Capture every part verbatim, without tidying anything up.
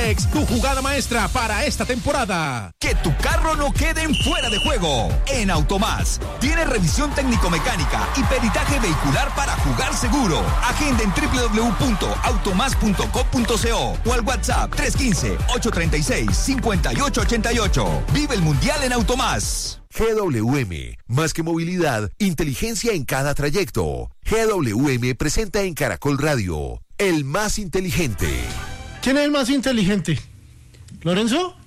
Flex, tu jugada maestra para esta temporada. Que tu carro no quede en fuera de juego. En Automás tiene revisión técnico-mecánica y peritaje vehicular para jugar seguro. Agenda en doble u doble u doble u punto automás punto com punto co o al WhatsApp tres uno cinco, ocho tres seis, cinco ocho ocho ocho. Vive el Mundial en Automás. G W M, más que movilidad, inteligencia en cada trayecto. G W M presenta en Caracol Radio, el más inteligente. ¿Quién es el más inteligente? ¿Lorenzo?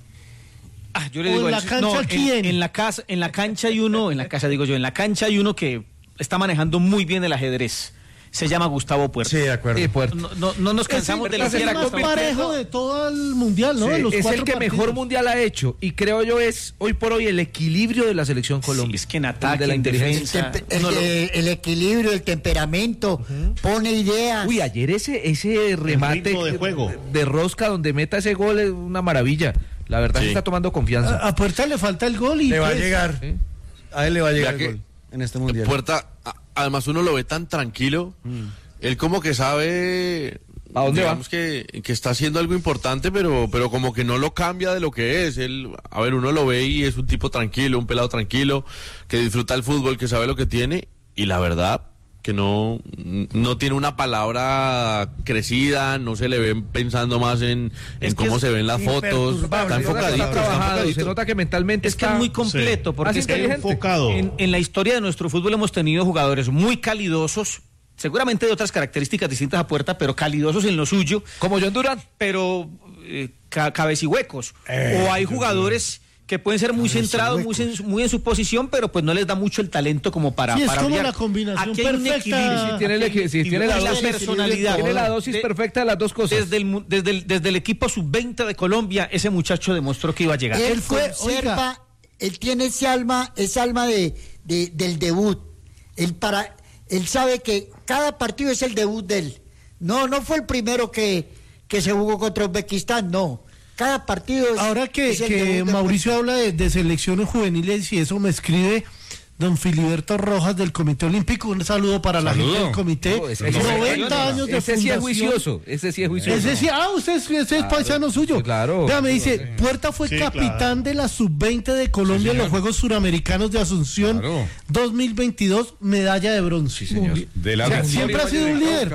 Ah, yo le digo en la cancha, no, ¿quién? En, en la casa, en la cancha hay uno, en la casa digo yo, en la cancha hay uno que está manejando muy bien el ajedrez. Se llama Gustavo Puerta. Sí, de acuerdo. Sí, Puerta. No, no, no nos cansamos es de el, la es el fiera más Gustavo parejo de todo el mundial, ¿no? Sí, de los es cuatro el que partidos. mejor mundial ha hecho y creo yo es hoy por hoy el equilibrio de la selección Colombia. Sí, es que en ataque, de la en inteligencia. defensa, El, no lo- el- el equilibrio, el temperamento, uh-huh. pone ideas. Uy, ayer ese ese remate ritmo de juego. de rosca donde meta ese gol es una maravilla. La verdad Sí. se está tomando confianza. A, a Puerta le falta el gol y Le va a pues, llegar. ¿Sí? A él le va a llegar Ya el que gol en este mundial. Puerta, a- además uno lo ve tan tranquilo. Él como que sabe, ¿A dónde digamos que, que está haciendo algo importante, pero, pero como que no lo cambia de lo que es. Él, a ver, uno lo ve y es un tipo tranquilo, un pelado tranquilo, que disfruta el fútbol, que sabe lo que tiene, y la verdad que no, no tiene una palabra crecida, no se le ven pensando más en, en cómo es se ven las fotos, está enfocadito, está está trabajado, enfocadito. se nota que mentalmente Es que está es muy completo, Sí. porque Así es que inteligente. enfocado. En, en la historia de nuestro fútbol hemos tenido jugadores muy calidosos, seguramente de otras características distintas a Puerta, pero calidosos en lo suyo, como John Durán. pero eh, ca- cabecihuecos. o hay jugadores que pueden ser muy centrados, muy, sen- muy en su posición, pero pues no les da mucho el talento como para, Sí, es para como brillar. la combinación Aquí hay un perfecta. equilibrio. Si tiene, el equi- si tiene la Y la dosis, personalidad. tiene la dosis De- perfecta de las dos cosas. Desde el, mu- desde, el, desde el equipo sub veinte de Colombia, ese muchacho demostró que iba a llegar. Él Él fue- conserva, él tiene ese alma, ese alma de, de- del debut. Él para, él sabe que cada partido es el debut de él. No, no fue el primero que, que se jugó contra Uzbekistán, no. Cada partido es, Ahora que, es el que debut de Mauricio habla de, de selecciones juveniles y eso me escribe don Filiberto Rojas del Comité Olímpico. Un saludo para la Saludo. gente del comité. No, ese- noventa años de ese sí es fundación. juicioso, ese sí es juicioso. Ese sí, ah, usted, es- ese es paisano suyo. sí, claro. Vea, me dice, Sí. Puerta fue Sí, capitán claro. de la sub veinte de Colombia Sí, en los señor. Juegos Suramericanos de Asunción Claro. dos mil veintidós, medalla de bronce. señor. De la O sea, Unión. siempre ha sido un líder.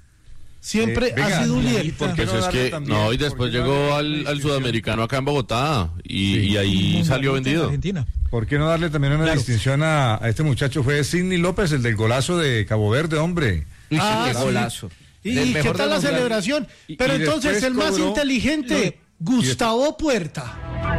Siempre Eh, venga, ha sido un líder. ¿y por qué Pues no es darle que, también? no, y ¿Por después qué no llegó darle al, una al distinción? sudamericano acá en Bogotá y, y ahí salió vendido. Argentina. ¿Por qué no darle también una Claro. distinción a, a este muchacho? Fue Sidney López, el del golazo de Cabo Verde, hombre. Uy, Ah, qué sí. golazo. ¿Y Del qué mejor tal de la los grandes. celebración? Y- Pero y entonces después el más cobró- inteligente, Gustavo Puerta.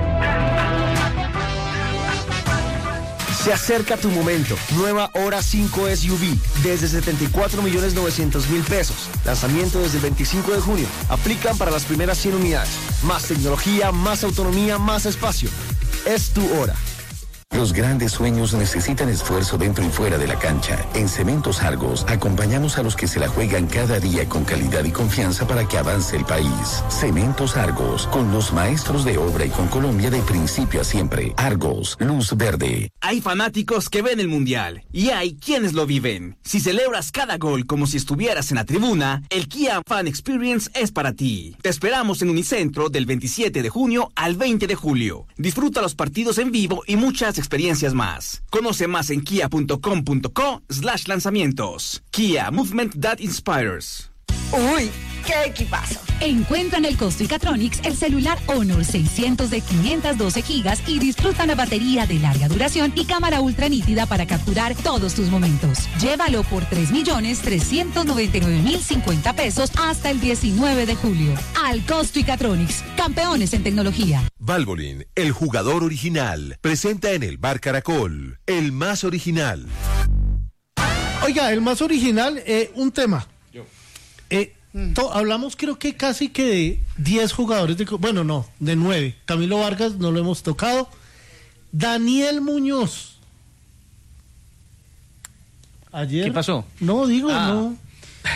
Se acerca tu momento. Nueva Hora cinco S U V desde setenta y cuatro millones novecientos mil pesos. Lanzamiento desde el veinticinco de junio. Aplican para las primeras cien unidades. Más tecnología, más autonomía, más espacio. Es tu hora. Los grandes sueños necesitan esfuerzo dentro y fuera de la cancha. En Cementos Argos acompañamos a los que se la juegan cada día con calidad y confianza para que avance el país. Cementos Argos, con los maestros de obra y con Colombia de principio a siempre. Argos, luz verde. Hay fanáticos que ven el Mundial y hay quienes lo viven. Si celebras cada gol como si estuvieras en la tribuna, el Kia Fan Experience es para ti. Te esperamos en Unicentro del veintisiete de junio al veinte de julio. Disfruta los partidos en vivo y muchas experiencias más. Conoce más en kia punto com punto co slash lanzamientos. Kia, movement that inspires. Uy, qué equipazo. Encuentra en el Costo y Catronics el celular Honor seiscientos de quinientos doce gigas y disfruta la batería de larga duración y cámara ultra nítida para capturar todos tus momentos. Llévalo por tres millones trescientos noventa y nueve mil cincuenta pesos hasta el diecinueve de julio. Al Costo y Catronics, campeones en tecnología. Valvoline, el jugador original, presenta en el Bar Caracol, el más original. Oiga, el más original, eh, un tema. Eh, to- hablamos creo que casi que de diez jugadores, de, bueno, no, de nueve. Camilo Vargas no lo hemos tocado. Daniel Muñoz. Ayer. ¿Qué pasó? No, digo, Ah. no.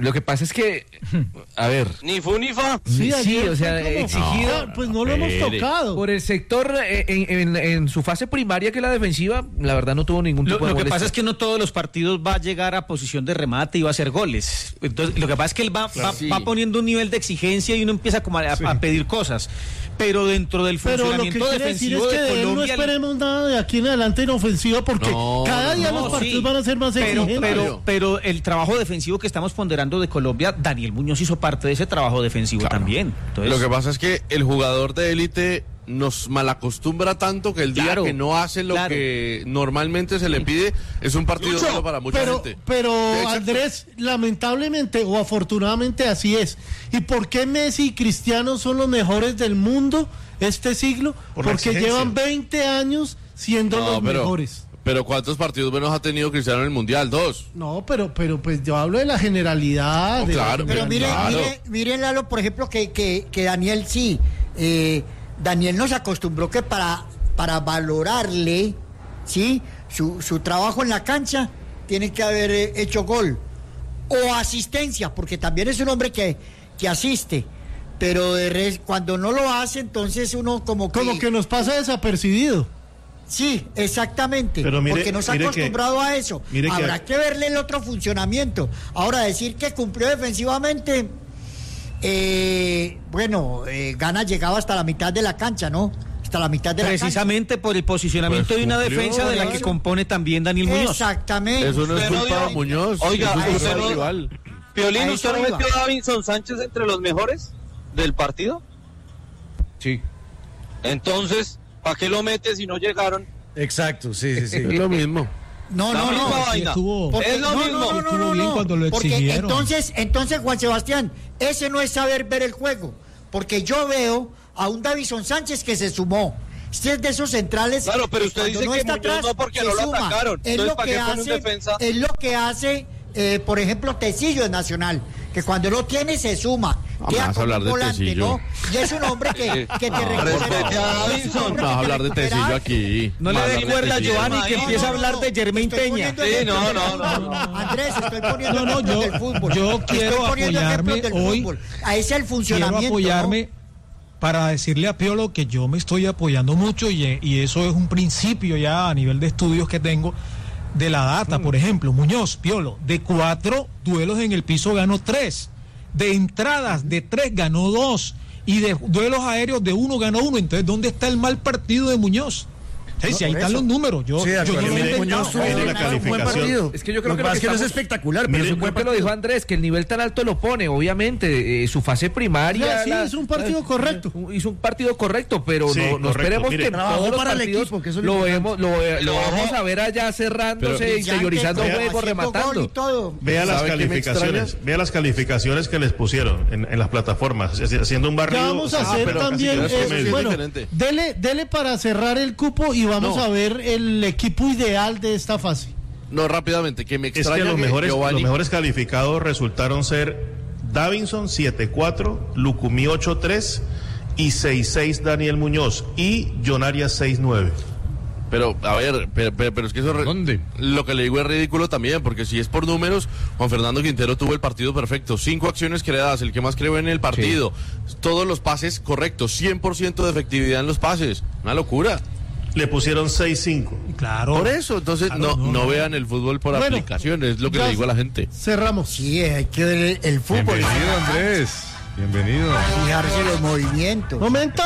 Lo que pasa es que, a ver... Ni fu ni fa. Sí, sí, o sea, fue como- exigido... No, pues no lo hemos Espere. tocado. Por el sector, eh, en, en- en su fase primaria, que es la defensiva, la verdad no tuvo ningún Lo, tipo de lo que molestia. pasa es que no todos los partidos va a llegar a posición de remate y va a hacer goles. Entonces, lo que pasa es que él va, Claro. va, Sí. va poniendo un nivel de exigencia y uno empieza como a, a- a pedir cosas. Pero dentro del Pero lo que funcionamiento quiere decir es defensivo que de de él no Colombia... esperemos nada de aquí en adelante en ofensiva porque No, cada día no, los partidos sí. van a ser más pero, exigentes. pero, pero el trabajo defensivo que estamos ponderando de Colombia, Daniel Muñoz hizo parte de ese trabajo defensivo también. Entonces, Lo que pasa es que el jugador de élite nos malacostumbra tanto que el día Claro, que no hace lo claro. que normalmente se le pide es un partido Lucho, solo para mucha pero, gente. pero Exacto. Andrés, lamentablemente o afortunadamente así es. ¿Y por qué Messi y Cristiano son los mejores del mundo este siglo? Por la Porque exigencia. llevan veinte años siendo No, los pero, mejores. pero ¿cuántos partidos buenos ha tenido Cristiano en el Mundial? Dos. No, pero, pero pues yo hablo de la generalidad. No, de la claro, Pero mire, generalidad. mire, mire, Lalo, por ejemplo, que, que, que Daniel sí, eh, Daniel nos acostumbró que para, para valorarle, ¿sí? Su, su trabajo en la cancha, tiene que haber eh, hecho gol o asistencia, porque también es un hombre que, que asiste, pero de res- cuando no lo hace, entonces uno como que... Como que nos pasa desapercibido. Sí, exactamente, Pero mire- porque nos ha mire que- acostumbrado a eso. mire que- Habrá que verle el otro funcionamiento. Ahora, decir que cumplió defensivamente, eh, bueno, eh, Gana llegaba hasta la mitad de la cancha, ¿no? Hasta la mitad de la cancha. precisamente por el posicionamiento Pues de una cumplió, defensa de la que eso. compone también Daniel Muñoz. Exactamente. Eso no es Usted no culpa dio- de Muñoz. Oiga, eso es usted culpa del no- rival. Piolín, A ¿usted eso no iba. metió a Davinson Sánchez entre los mejores del partido? Sí. Entonces, ¿para qué lo mete si no llegaron? Exacto, sí, sí, sí. Es lo mismo. No, La no, misma no. vaina. Porque- Es lo no, mismo. no, no, no, Estuvo no, bien no. cuando lo Porque exigieron. entonces, entonces, Juan Sebastián, ese no es saber ver el juego. Porque yo veo a un Davison Sánchez que se sumó. Este es de esos centrales. Claro, pero usted cuando dice no que está Muñoz atrás, no porque se no lo suma. atacaron. Es Entonces, lo ¿para que qué pone un hace, defensa? es lo que hace, eh, por ejemplo, Tecillo en Nacional, que cuando lo tiene se suma. No, queda vas a como hablar un de volante, Tecillo. ¿no? Y es un hombre que, que te recupera. Respete a Davinson. No vas a hablar de Tecillo aquí. No le Vas a dé hablar de cuerda a Tecillo. Giovanni que No, empieza a no, hablar no, de Germain estoy Peña. poniendo Sí, ejemplos no, del no, no, fútbol. Andrés, estoy poniendo No, no, ejemplos yo- del fútbol. yo Estoy quiero poniendo ejemplos apoyarme del hoy. fútbol. Ahí es el Quiero funcionamiento. apoyarme para decirle a Piolo que yo me estoy apoyando mucho y, y eso es un principio ya a nivel de estudios que tengo de la data. Por ejemplo, Muñoz, Piolo, de cuatro duelos en el piso ganó tres, de entradas de tres ganó dos y de duelos aéreos de uno ganó uno. Entonces, ¿dónde está el mal partido de Muñoz? Hey, No, si ahí por están eso. los números, yo, Sí, de yo acuerdo. no lo he Mire, inventado. Muñoz tuvo Mire la un buen calificación. partido. Es que yo creo Lo que que pasa es que no es estamos- espectacular, pero Mire, es un buen creo que lo dijo Andrés, que el nivel tan alto lo pone, obviamente, eh, su fase primaria. Ya, sí, la- es un partido la- correcto. Hizo un partido correcto, pero Sí, no, no correcto. esperemos Mire, que en trabajó todos los para el partidos equipo, que eso es lo lo, importante. vemos, lo, lo vamos a ver allá cerrándose, Pero- interiorizando Ya, juego, haciendo gol rematando. y todo. Vea las ¿Sabe qué me calificaciones, extraña? vea las calificaciones que les pusieron en, en las plataformas, es decir, haciendo un barrio. Ya vamos a ah, hacer pero casi también, que es eh, promedio. bueno, diferente. dele, dele para cerrar el cupo y vamos No. a ver el equipo ideal de esta fase. No, rápidamente, que me Es extraña que los que mejores, Giovanni- los mejores calificados resultaron ser Davinson siete cuatro, Lucumí ocho tres y seis seis Daniel Muñoz y John Arias seis nueve. Pero, a ver, pero, pero- pero es que eso... re- ¿Dónde? Lo que le digo es ridículo también, porque si es por números, Juan Fernando Quintero tuvo el partido perfecto. Cinco acciones creadas, el que más creó en el partido. Todos los pases correctos, cien por ciento de efectividad en los pases. Una locura. Le pusieron seis cinco. Claro. Por eso, entonces, Claro, no, no, no no. vean el fútbol por Bueno, aplicaciones, es lo que ya le digo a la gente. Cerramos. Sí, hay que ver el, el fútbol. Bienvenido, Andrés. Bienvenido. Fijarse los movimientos. Momento.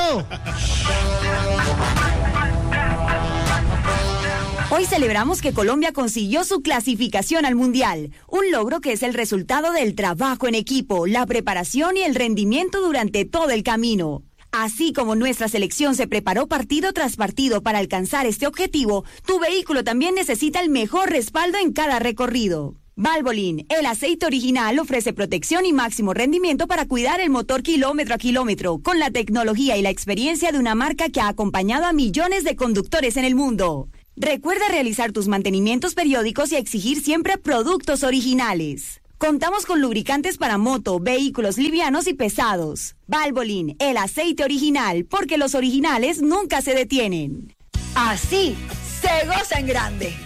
Hoy celebramos que Colombia consiguió su clasificación al Mundial, un logro que es el resultado del trabajo en equipo, la preparación y el rendimiento durante todo el camino. Así como nuestra selección se preparó partido tras partido para alcanzar este objetivo, tu vehículo también necesita el mejor respaldo en cada recorrido. Valvoline, el aceite original, ofrece protección y máximo rendimiento para cuidar el motor kilómetro a kilómetro, con la tecnología y la experiencia de una marca que ha acompañado a millones de conductores en el mundo. Recuerda realizar tus mantenimientos periódicos y exigir siempre productos originales. Contamos con lubricantes para moto, vehículos livianos y pesados. Valvoline, el aceite original, porque los originales nunca se detienen. Así se goza en grande.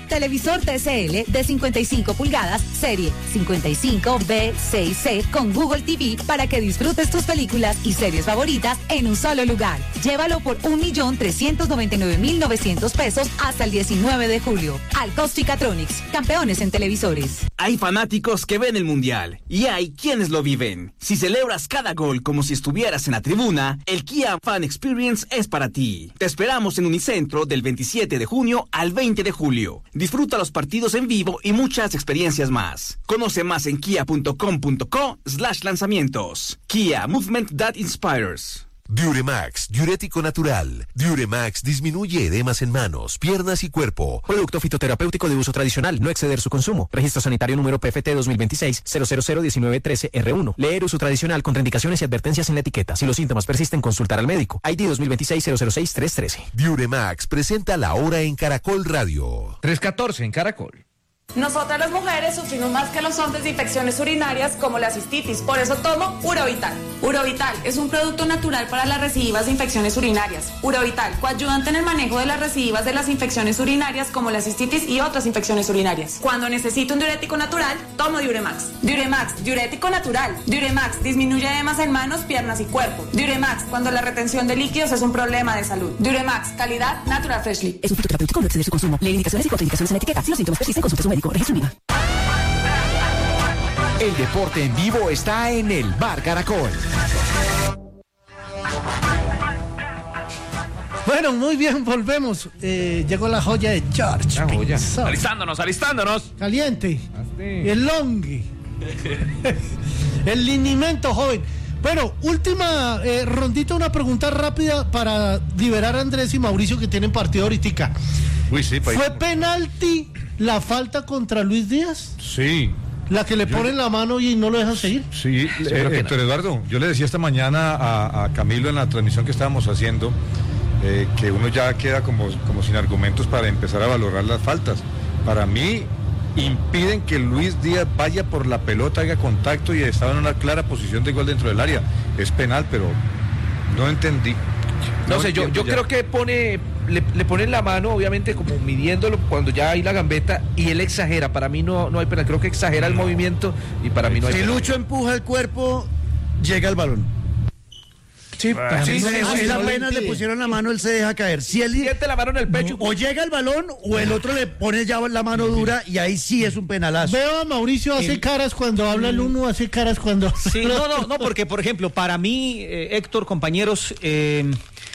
Televisor T C L de cincuenta y cinco pulgadas, serie cincuenta y cinco B seis C con Google T V para que disfrutes tus películas y series favoritas en un solo lugar. Llévalo por un millón trescientos noventa y nueve mil novecientos pesos hasta el diecinueve de julio. Alcos-Ficatronics, campeones en televisores. Hay fanáticos que ven el Mundial y hay quienes lo viven. Si celebras cada gol como si estuvieras en la tribuna, el Kia Fan Experience es para ti. Te esperamos en Unicentro del veintisiete de junio al veinte de julio. Disfruta los partidos en vivo y muchas experiencias más. Conoce más en kia punto com punto co slash lanzamientos. Kia, movement that inspires. Diuremax, diurético natural. Diuremax disminuye edemas en manos, piernas y cuerpo. Producto fitoterapéutico de uso tradicional, no exceder su consumo. Registro sanitario número P F T dos mil veintiséis cero cero cero diecinueve trece R uno. Leer uso tradicional, contraindicaciones y advertencias en la etiqueta. Si los síntomas persisten, consultar al médico. I D dos mil veintiséis cero cero seis tres trece. Diuremax presenta la hora en Caracol Radio. tres catorce en Caracol. Nosotras las mujeres sufrimos más que los hombres de infecciones urinarias como la cistitis, por eso tomo Urovital. Urovital es un producto natural para las recidivas de infecciones urinarias. Urovital, coayudante en el manejo de las recidivas de las infecciones urinarias como la cistitis y otras infecciones urinarias. Cuando necesito un diurético natural, tomo Diuremax. Diuremax, diurético natural. Diuremax disminuye edemas en manos, piernas y cuerpo. Diuremax, cuando la retención de líquidos es un problema de salud. Diuremax, calidad Natural Freshly. Es un fitoterapéutico, no exceder su consumo. Lee indicaciones y contraindicaciones en la etiqueta. Si los síntomas persisten, consulte a su médico. Registro Viva. El deporte en vivo está en el Bar Caracol. Bueno, muy bien, volvemos. Eh, llegó la joya de George. La joya. Pinzón. Alistándonos, alistándonos. Caliente. El longue. El linimento, joven. Bueno, última eh, rondita, una pregunta rápida para liberar a Andrés y Mauricio que tienen partido ahorita. Uy, sí, país. ¿Fue penalti la falta contra Luis Díaz? Sí. ¿La que le Yo- ponen la mano y no lo dejan seguir? Sí, eh, Héctor Eduardo, yo le decía esta mañana a, a Camilo en la transmisión que estábamos haciendo eh, que uno ya queda como, como sin argumentos para empezar a valorar las faltas. Para mí, impiden que Luis Díaz vaya por la pelota, haga contacto y estaba en una clara posición de gol dentro del área. Es penal, pero no entendí. No, sé, yo, entiendo yo ya. creo que pone, le, le ponen la mano, obviamente, como midiéndolo cuando ya hay la gambeta, y él exagera. Para mí no, no hay penal, creo que exagera el movimiento y para mí no hay Si penal. Lucho empuja el cuerpo, llega el balón. Sí, para sí, mí sí, no- sí, él no le apenas le impide. pusieron la mano, él se deja caer. Si él siente la mano en el pecho, o llega el balón o el otro le pone ya la mano dura y ahí sí es un penalazo. Veo a Mauricio hace El- caras cuando habla el uno, hace caras cuando... Sí, no, no, no, porque por ejemplo, para mí, eh, Héctor, compañeros, eh,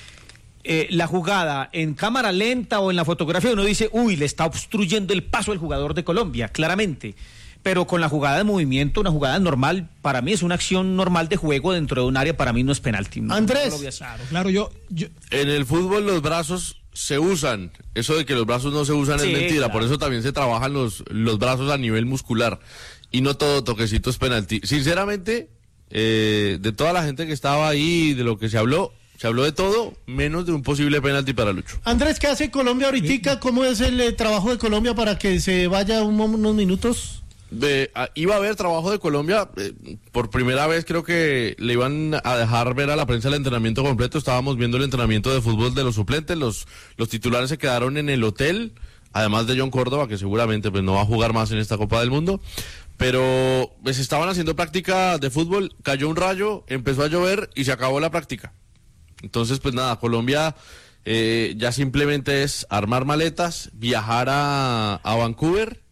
eh, la jugada en cámara lenta o en la fotografía uno dice, uy, le está obstruyendo el paso el jugador de Colombia, claramente. Pero con la jugada de movimiento, una jugada normal, para mí es una acción normal de juego dentro de un área, para mí no es penalti. No, Andrés. no lo voy a hacer. Claro, yo, yo En el fútbol los brazos se usan. Eso de que los brazos no se usan Sí, es mentira. claro. Por eso también se trabajan los, los brazos a nivel muscular. Y no todo toquecito es penalti. Sinceramente, eh, de toda la gente que estaba ahí, de lo que se habló, se habló de todo, menos de un posible penalti para Lucho. Andrés, ¿qué hace Colombia ahorita? ¿Cómo es el eh, trabajo de Colombia para que se vaya un mo- unos minutos? De, ah, iba a haber trabajo de Colombia, eh, por primera vez creo que le iban a dejar ver a la prensa el entrenamiento completo. Estábamos viendo el entrenamiento de fútbol de los suplentes, los, los titulares se quedaron en el hotel, además de John Córdoba, que seguramente pues no va a jugar más en esta Copa del Mundo, pero pues estaban haciendo práctica de fútbol, cayó un rayo, empezó a llover y se acabó la práctica. Entonces pues nada, Colombia eh, ya simplemente es armar maletas, viajar a, a Vancouver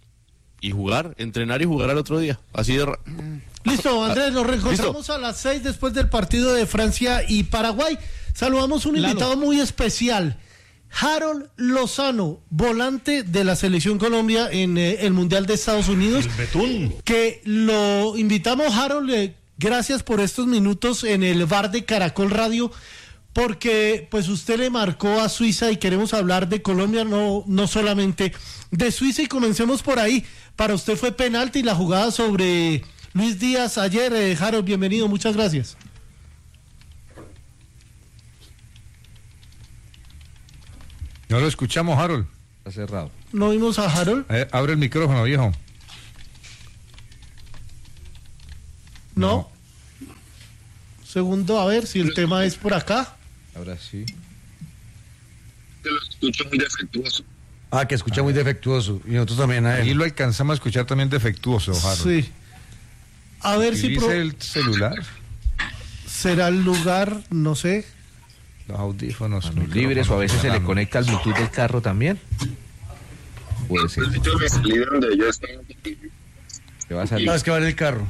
y jugar, entrenar y jugar al otro día. Así de... ra- Listo, Andrés, nos reencontramos Listo. a las seis después del partido de Francia y Paraguay. Saludamos a un Lalo. invitado muy especial, Harold Lozano, volante de la Selección Colombia en eh, el Mundial de Estados Unidos. El Betún. Que lo invitamos, Harold, eh, gracias por estos minutos en el bar de Caracol Radio, porque pues usted le marcó a Suiza y queremos hablar de Colombia, no, no solamente de Suiza, y comencemos por ahí. Para usted fue penalti la jugada sobre Luis Díaz ayer. eh, Harold, bienvenido, muchas gracias. No lo escuchamos, Harold. Está cerrado. ¿No vimos a Harold? Eh, abre el micrófono, viejo. No. Segundo, a ver si el tema es por acá. Ahora sí. Te lo escucho muy defectuoso. Ah, que escucha muy defectuoso. Y nosotros también a él. Ahí lo alcanzamos a escuchar también defectuoso, Harold. Sí. A ver si... ¿Dice pro... el celular? ¿Será el lugar? No sé. Los audífonos. Manos libres o a veces se le conecta al Bluetooth del carro también. Puede ser. ¿Qué va a salir? No, es que va en el carro.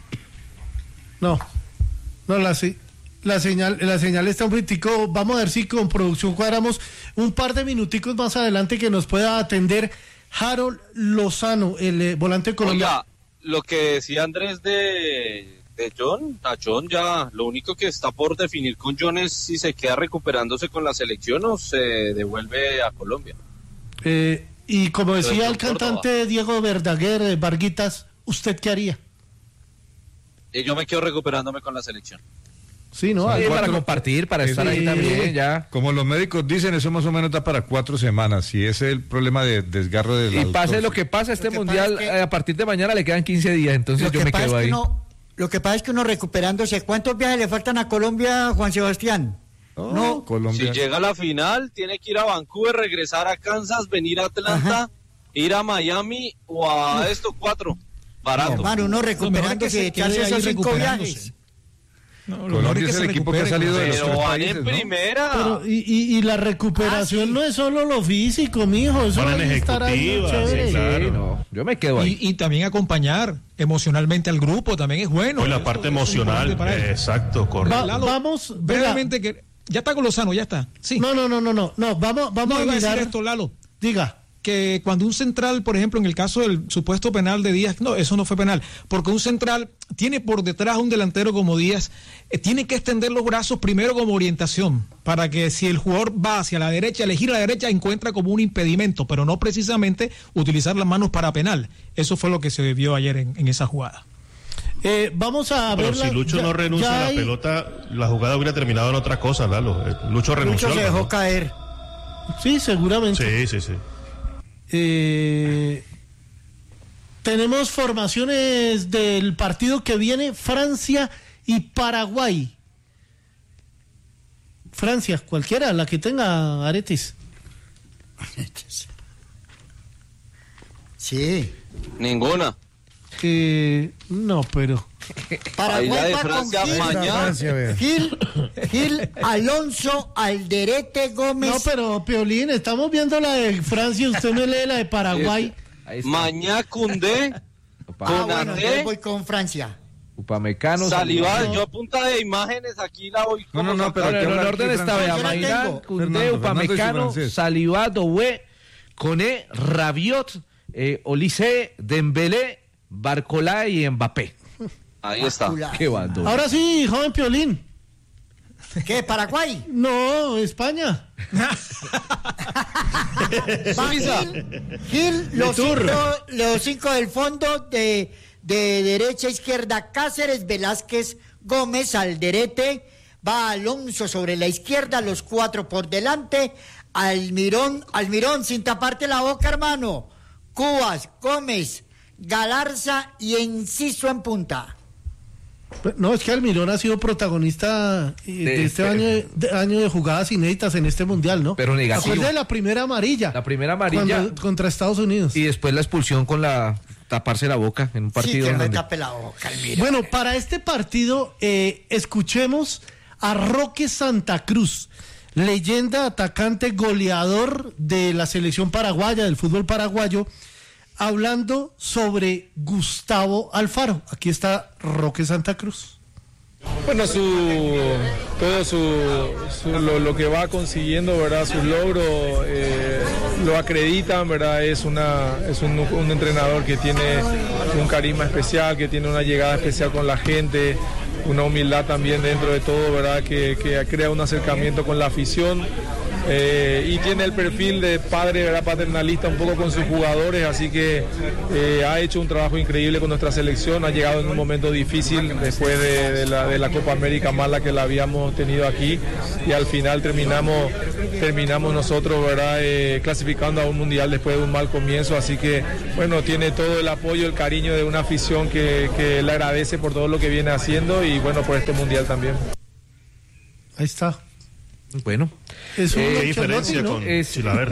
No. No, la, la señal la señal está un poquitico. Vamos a ver si con producción cuadramos un par de minuticos más adelante que nos pueda atender Harold Lozano, el eh, volante colombiano. Oiga, lo que decía Andrés de, de John, a John ya, lo único que está por definir con John es si se queda recuperándose con la selección o se devuelve a Colombia. Eh, y como decía el cantante Diego Verdaguer, eh, Varguitas, ¿usted qué haría? Y yo me quedo recuperándome con la selección. Sí, ¿no? Sí, para compartir, para estar ahí también, ya. Como los médicos dicen, eso más o menos da para cuatro semanas. Y ese es el problema de desgarro de la Y pase lo que pase, este mundial, es que, a partir de mañana le quedan quince días, entonces yo me quedo ahí. Uno, lo que pasa es que uno recuperándose, ¿cuántos viajes le faltan a Colombia, Juan Sebastián? Oh, no, Colombia. Si llega a la final, tiene que ir a Vancouver, regresar a Kansas, venir a Atlanta, Ajá. ir a Miami o a estos cuatro. Barato. Hermano, uno recuperándose, echarse esos cinco viajes. No, Colombia es el equipo que ha salido de los tres países, en primera. ¿no? Pero, y, y, y la recuperación ah, sí. no es solo lo físico, mijo, eso es estar ahí chévere. Sí, claro. Sí, no, yo me quedo ahí. Y, y también acompañar emocionalmente al grupo, también es bueno. Pues la parte emocional, eh, exacto, correcto. Va, vamos, realmente que ya está con Lozano, ya está. Sí. No, no, no, no, no, no, vamos, vamos no, a mirar decir esto, Lalo. Diga. Que cuando un central, por ejemplo, en el caso del supuesto penal de Díaz, no, eso no fue penal, porque un central tiene por detrás un delantero como Díaz, eh, tiene que extender los brazos primero como orientación, para que si el jugador va hacia la derecha, elegir a la derecha, encuentra como un impedimento, pero no precisamente utilizar las manos para penal. Eso fue lo que se vio ayer en, en esa jugada. Eh, vamos a ver. Pero si Lucho ya, no renuncia a la hay... pelota, la jugada hubiera terminado en otra cosa, Lalo. Lucho renunció. Lucho se dejó ¿no? caer. Sí, seguramente. Sí, sí, sí. Eh, tenemos formaciones del partido que viene, Francia y Paraguay. Francia, cualquiera, la que tenga Aretis. Sí. Ninguna. Eh, no, pero Paraguay de va Francia, con mañana. Gil, Gil, Alonso, Alderete, Gómez. No, pero Piolín, estamos viendo la de Francia, usted me lee la de Paraguay. Mañana Cundé, ah, bueno, yo voy con Francia. Upamecano, Saliba, yo a punta de imágenes aquí la voy. No, no, no, pero en el orden está, vea, Maidán, Cundé, Upamecano, Saliba, Doué, Koné, Rabiot, eh, Olise, Dembélé, Barcola y Mbappé. Ahí está. Qué bando. Ahora sí, joven Piolín. ¿Qué, Paraguay? No, España. Gil, Gil los, cinco, los cinco del fondo de, de derecha a izquierda, Cáceres, Velázquez, Gómez, Alderete, va Alonso sobre la izquierda, los cuatro por delante, Almirón, Almirón sin taparte la boca, hermano, Cubas, Gómez, Galarza y Enciso en punta. No, es que Almirón ha sido protagonista de, de este año de, de año de jugadas inéditas en este mundial, ¿no? Pero negativo. Acuérdate de la primera amarilla. La primera amarilla. Cuando, contra Estados Unidos. Y después la expulsión con la taparse la boca en un partido. Sí, que donde... no tape la boca, Almirón. Bueno, para este partido eh, escuchemos a Roque Santa Cruz, leyenda, atacante, goleador de la selección paraguaya, del fútbol paraguayo, hablando sobre Gustavo Alfaro. Aquí está Roque Santa Cruz. Bueno, su todo su, su lo, lo que va consiguiendo, verdad, sus logros eh, lo acreditan, verdad. Es una es un, un entrenador que tiene un carisma especial, que tiene una llegada especial con la gente, una humildad también dentro de todo, verdad, que, que crea un acercamiento con la afición. Eh, y tiene el perfil de padre, ¿verdad?, paternalista un poco con sus jugadores, así que eh, ha hecho un trabajo increíble con nuestra selección, ha llegado en un momento difícil después de, de, la, de la Copa América mala que la habíamos tenido aquí, y al final terminamos terminamos nosotros, ¿verdad?, eh, clasificando a un mundial después de un mal comienzo, así que bueno, tiene todo el apoyo, el cariño de una afición que, que le agradece por todo lo que viene haciendo y bueno, por este mundial también. Ahí está. Bueno, es una eh, diferencia, ¿no?, con es, Chilaver.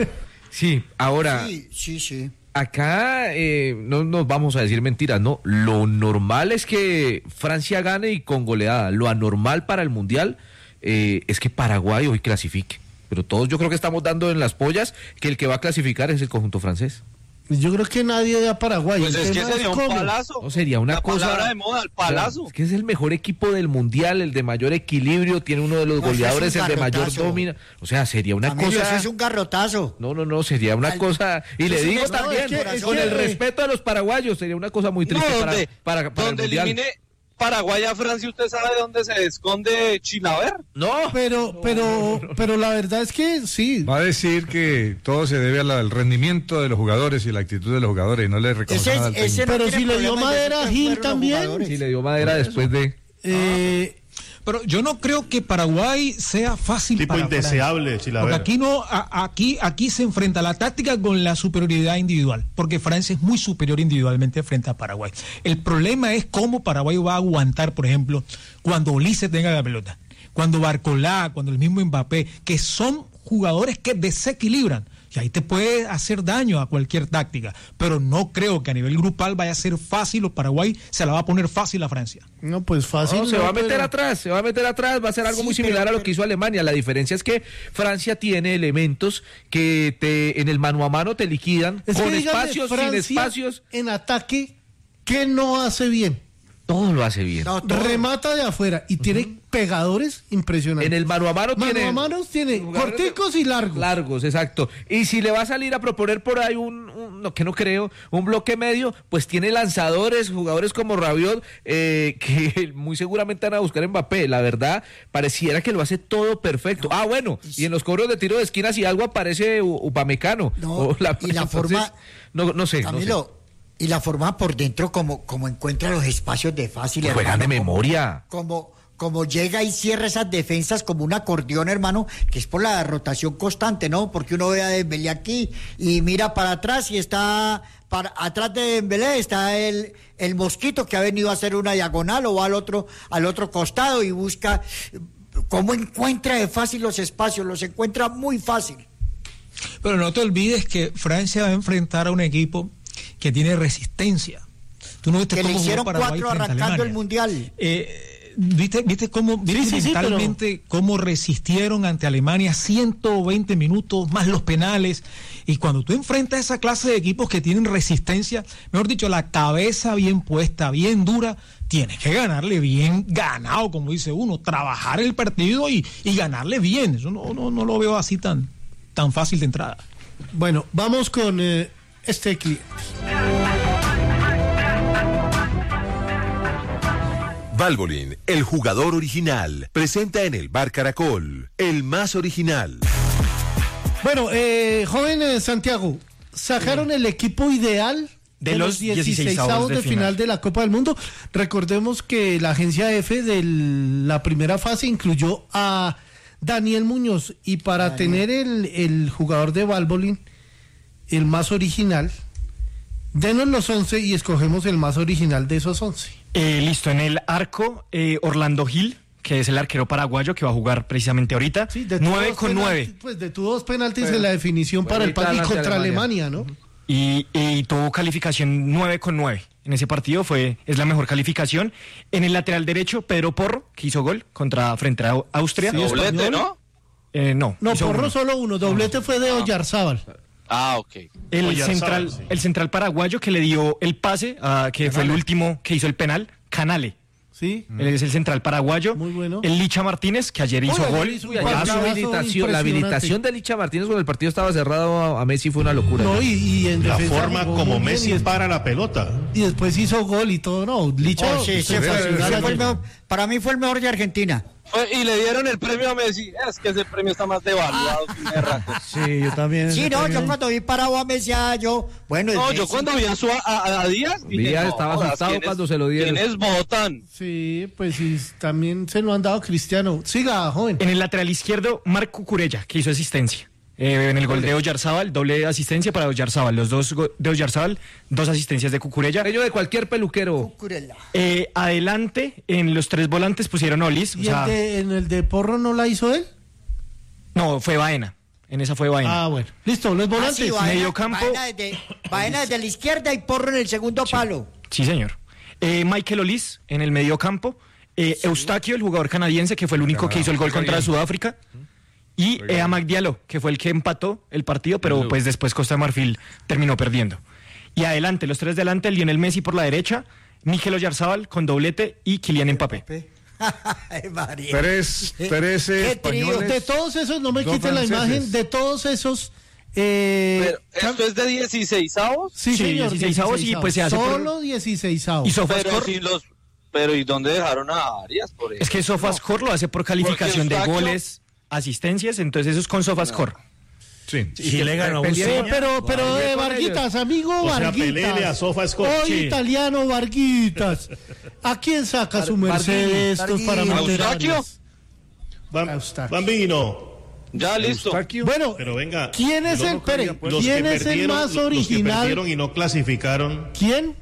Sí, ahora... Sí, sí, sí. Acá eh, no nos vamos a decir mentiras, ¿no? Lo normal es que Francia gane y con goleada. Lo anormal para el Mundial eh, es que Paraguay hoy clasifique. Pero todos yo creo que estamos dando en las pollas que el que va a clasificar es el conjunto francés. Yo creo que nadie da Paraguay. Pues el es que tema sería un cómo. palazo. No, sería una La cosa... palabra de moda, el palazo. Es que es el mejor equipo del Mundial, el de mayor equilibrio, tiene uno de los No, goleadores, eso es el un de mayor garrotazo. domina. O sea, sería una Camilo, cosa... eso es un garrotazo. No, no, no, sería una Al- cosa... Y le Eso digo es- no, también, es que- es con que- el respeto a los paraguayos, sería una cosa muy triste No, para, donde, para, para el donde Mundial. elimine Paraguay a Francia, ¿usted sabe dónde se esconde Chilaver? No, pero, pero, pero la verdad es que sí. Va a decir que todo se debe al rendimiento de los jugadores y la actitud de los jugadores y no le reconoce Ese es- nada al ese técnico. no Pero tiene si le dio problema en decir madera a que Gil fueron los también. jugadores. Sí, le dio madera después de... Eh, Pero yo no creo que Paraguay sea fácil Tipo para indeseable, Francia. Chilaver. Porque aquí no, a- aquí, aquí se enfrenta la táctica con la superioridad individual, porque Francia es muy superior individualmente frente a Paraguay. El problema es cómo Paraguay va a aguantar, por ejemplo, cuando Ulises tenga la pelota, cuando Barcolá, cuando el mismo Mbappé, que son jugadores que desequilibran. Y ahí te puede hacer daño a cualquier táctica, pero no creo que a nivel grupal vaya a ser fácil, o Paraguay se la va a poner fácil a Francia. no, pues fácil. No, se no, va a meter pero- atrás, se va a meter atrás, va a ser algo Sí, muy similar pero- a lo que hizo Alemania. La diferencia es que Francia tiene elementos que te en el mano a mano te liquidan, Es que con dígame, espacios, Francia, sin espacios. En ataque, ¿qué no hace bien? Todo lo hace bien. No, todo. Remata de afuera y tiene pegadores impresionantes. En el mano a mano, Mano tiene a manos tiene jugadores corticos y largos. largos, exacto. Y si le va a salir a proponer por ahí un, un- no, que no creo, un bloque medio, pues tiene lanzadores, jugadores como Rabiot, eh, que muy seguramente van a buscar Mbappé. La verdad, pareciera que lo hace todo perfecto. Ah, bueno, y en los cobros de tiro de esquina si algo aparece U- Upamecano. No, O y la entonces, forma- no, no sé, no sé. Camilo, y la forma por dentro como, como encuentra los espacios de fácil. Juegan de hermano, como- memoria. Como, como llega y cierra esas defensas como un acordeón, hermano, que es por la rotación constante, ¿no? Porque uno ve a Dembélé aquí y mira para atrás y está para atrás de Dembélé está el, el mosquito que ha venido a hacer una diagonal o va al otro, al otro costado y busca cómo encuentra de fácil los espacios, los encuentra muy fácil. Pero no te olvides que Francia va a enfrentar a un equipo que tiene resistencia. Tú no viste Que le cómo jugó hicieron Paraguay cuatro frente a arrancando el Alemania. mundial. Eh, ¿Viste, viste cómo viste sí, sí, mentalmente cómo resistieron ante Alemania ciento veinte minutos más los penales? Y cuando tú enfrentas esa clase de equipos que tienen resistencia, mejor dicho, la cabeza bien puesta, bien dura, tienes que ganarle bien ganado, como dice uno, trabajar el partido y, y ganarle bien. Eso no, no, no lo veo así tan, tan fácil de entrada. Bueno, vamos con eh, este cliente. Valvoline, el jugador original, presenta en el Bar Caracol, el más original. Bueno, eh, joven eh, Santiago, sacaron el equipo ideal de, De los los dieciseisavos de de final. final de la Copa del Mundo. Recordemos que la agencia F de la primera fase incluyó a Daniel Muñoz y para tener el, el jugador de Valvoline, el más original, denos los once y escogemos el más original de esos once. Eh, listo, en el arco, eh, Orlando Gil, que es el arquero paraguayo que va a jugar precisamente ahorita. Sí, de tu nueve dos con penalti- nueve. Pues de tu dos penaltis Pero- en la definición para el ahorita partido ante contra Alemania. Alemania, ¿no? Y, y tuvo calificación nueve con nueve. En ese partido fue, es la mejor calificación. En el lateral derecho, Pedro Porro, que hizo gol contra frente a Austria. Sí, Doblete, español. ¿no? Eh, no, No, hizo Porro uno. solo uno, doblete fue de Oyarzábal. Ah, ok. El Oyarzabal, central, sí. el central paraguayo que le dio el pase, a, que fue el último que hizo el penal, Canale. Sí. Él es el central paraguayo. Muy bueno. El Licha Martínez, que ayer hizo Uy, ayer gol. hizo un Uy, ayer partidazo la habilitación, la impresionante. habilitación de Licha Martínez cuando el partido estaba cerrado a, a Messi fue una locura. No, y, y en La defensa forma jugó como muy bien, Messi y, para la pelota. y después hizo gol y todo, no, Licha Oh, sí, se ese fue- fascinó ese la fue el liga. mejor- para mí fue el mejor de Argentina. Fue- Y le dieron el premio a Messi. Es que ese premio está más devaluado que un berraco. Sí, yo también. Sí, ese no, premio- yo cuando vi parado a Messi, ah, yo, bueno, No, el yo Messi- cuando vi a, su, a, a Díaz, dije, Díaz no, estaba jodas, asustado ¿quiénes- cuando se lo dieron. ¿Quiénes votan? Sí, pues sí, también se lo han dado a Cristiano. Siga, joven. En el lateral izquierdo, Marco Cucurella, que hizo asistencia. Eh, en el gol de Oyarzábal, doble asistencia para Oyarzábal. Los dos go- de Oyarzábal, dos asistencias de Cucurella. Ello de cualquier peluquero. Curela. Eh, adelante, en los tres volantes pusieron Olis. O ¿Y sea, el de, en el de Porro no la hizo él? no, fue Baena. En esa fue Baena. Ah, bueno. Listo, los volantes. Ah, sí, Baena, medio campo. Baena desde, Baena desde la izquierda y Porro en el segundo Sí. palo. Sí, señor. Eh, Michael Olís en el medio campo. Eh, Eustaquio, el jugador canadiense, que fue el único Ah, que hizo el gol juega contra bien. Sudáfrica. Y eh, Amac Diallo, que fue el que empató el partido, pero pues después Costa de Marfil terminó perdiendo. Y adelante, los tres de adelante, Lionel Messi por la derecha, Mikel Oyarzábal con doblete y Kylian Mbappé. Ay, María. Tres, tres eh, Qué trío. españoles. De todos esos, no me Dos quiten la franceses. imagen, de todos esos... Eh, Pero, ¿esto es de dieciseisavos? sí, Sí, señor, dieciseisavos y, pues, se hace por- Solo dieciseisavos. Y Pero, Sofascore, si los, pero ¿y dónde dejaron a Arias? Por es que Sofascore lo hace por calificación de Eustaquio- goles, asistencias, entonces eso es con Sofascore. Sí. Y le ganó a Sí, Useña. pero, pero eh, Varguitas, amigo O sea, Varguitas. pelele a SofaScore. Hoy Sí. italiano Varguitas. ¿A quién saca su merced de estos para Varguitas. meter ¿Eustaquio? Arias? Bam- Eustaquio. Bambino. Ya, listo. Eustaquio. Bueno, Pero venga. ¿quién es yo el no creía, Pere? pues, los ¿Quién que es el perdieron- más los que original? perdieron y no clasificaron. ¿Quién?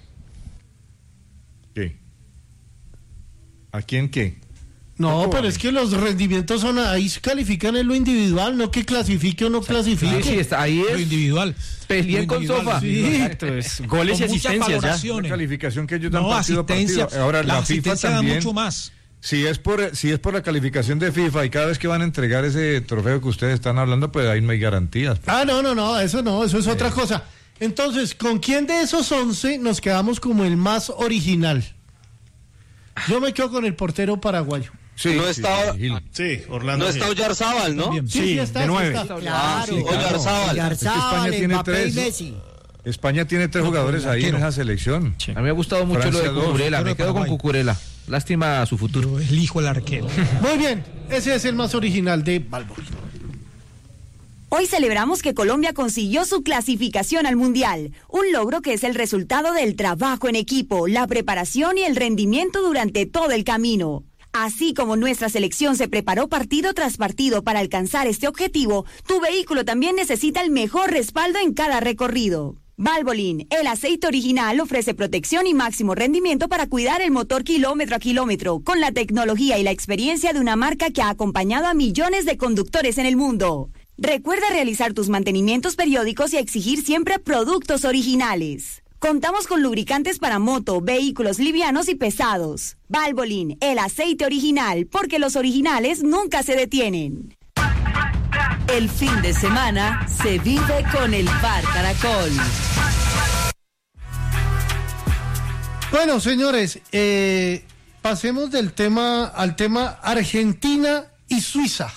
¿Qué? ¿A quién qué? No, ¿Cómo pero vale? es que los rendimientos son ahí, se califican en lo individual, no que clasifique o no clasifique. Sí, sí, está, ahí Lo es. individual. Peleen Lo con individual, Sofa. sí. Exacto, es goles y Con muchas asistencias ya. La valoraciones. calificación que ellos dan No, partido a asistencia. partido. Ahora, la, la, FIFA asistencia da también. mucho más. Si es, por, si es por la calificación de FIFA y cada vez que van a entregar ese trofeo que ustedes están hablando, pues ahí no hay garantías. Ah, no, no, no, eso no, eso es otra cosa. Entonces, ¿con quién de esos once nos quedamos como el más original? Yo me quedo con el portero paraguayo. Sí, No sí, estaba- sí, Gil. Sí, Orlando. No está Gil. Oyarzábal, ¿no? También. Sí, Sí, sí está, de sí nueve. está. Claro. sí, Oyarzábal. Oyarzábal, España tiene Mbappé tres, y ¿no? Messi. España tiene tres jugadores ahí en esa selección. Sí. A mí me ha gustado mucho Francia lo de dos. Cucurella. Me Pero quedo con Paraguay. Cucurella. Lástima su futuro. Yo elijo el arquero. Muy bien, ese es el más original de Balboni. Hoy celebramos que Colombia consiguió su clasificación al Mundial, un logro que es el resultado del trabajo en equipo, la preparación y el rendimiento durante todo el camino. Así como nuestra selección se preparó partido tras partido para alcanzar este objetivo, tu vehículo también necesita el mejor respaldo en cada recorrido. Valvoline, el aceite original, ofrece protección y máximo rendimiento para cuidar el motor kilómetro a kilómetro, con la tecnología y la experiencia de una marca que ha acompañado a millones de conductores en el mundo. Recuerda realizar tus mantenimientos periódicos y exigir siempre productos originales. Contamos con lubricantes para moto, vehículos livianos y pesados. Valvoline, el aceite original, porque los originales nunca se detienen. El fin de semana se vive con el Bar Caracol. Bueno, señores, eh, pasemos del tema al tema Argentina y Suiza.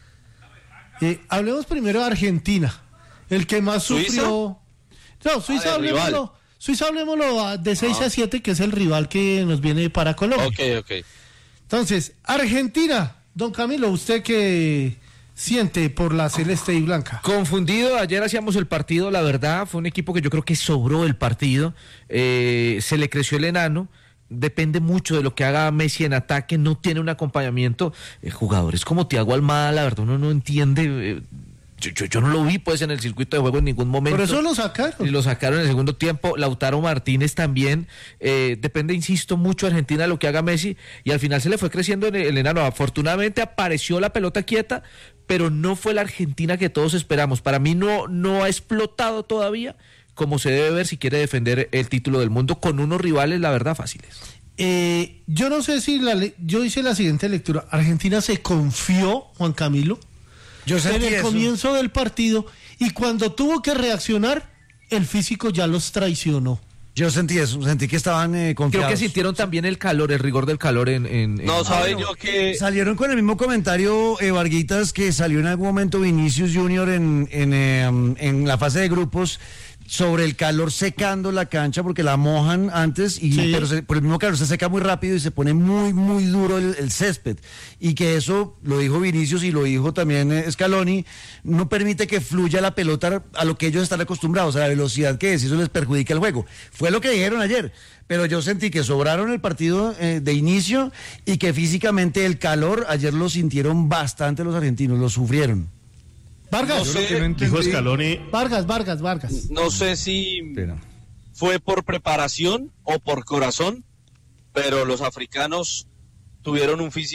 Eh, hablemos primero de Argentina, el que más ¿Suiza? sufrió. No, Suiza, Ah, el rival. hablemoslo, Suiza hablemoslo a- de seis Ah. a siete, que es el rival que nos viene para Colombia. Ok, ok. Entonces, Argentina, don Camilo, ¿usted qué siente por la celeste y blanca? Confundido, ayer hacíamos el partido, la verdad, fue un equipo que yo creo que sobró el partido, eh, se le creció el enano, depende mucho de lo que haga Messi en ataque, no tiene un acompañamiento, eh, jugadores como Thiago Almada, la verdad uno no entiende, eh, yo, yo, yo no lo vi pues en el circuito de juego en ningún momento. Por eso lo sacaron. Y lo sacaron en el segundo tiempo. Lautaro Martínez también. Eh, depende, insisto, mucho Argentina de lo que haga Messi. Y al final se le fue creciendo el, el enano. Afortunadamente apareció la pelota quieta, pero no fue la Argentina que todos esperamos. Para mí no, no ha explotado todavía como se debe ver si quiere defender el título del mundo con unos rivales, la verdad, fáciles. Eh, yo no sé si la le- yo hice la siguiente lectura. Argentina se confió, Juan Camilo, Yo en sentí el eso. comienzo del partido, y cuando tuvo que reaccionar, el físico ya los traicionó. Yo sentí eso, sentí que estaban eh, confiados. Creo que sintieron también el calor, el rigor del calor en... en- en- No, sabe yo que... Salieron con el mismo comentario, eh, Varguitas, que salió en algún momento Vinicius Junior en, en, eh, um, en la fase de grupos sobre el calor secando la cancha porque la mojan antes y Sí. pero se- por el mismo calor se seca muy rápido y se pone muy muy duro el, el césped y que eso lo dijo Vinicius y lo dijo también eh, Scaloni, no permite que fluya la pelota a lo que ellos están acostumbrados, a la velocidad que es, y eso les perjudica el juego. Fue lo que dijeron ayer, pero yo sentí que sobraron el partido eh, de inicio y que físicamente el calor ayer lo sintieron bastante los argentinos, lo sufrieron. Vargas, No sé. Que no entendí- Dijo Scaloni. Vargas, Vargas, Vargas. No sé si Espera. fue por preparación o por corazón, pero los africanos tuvieron un físico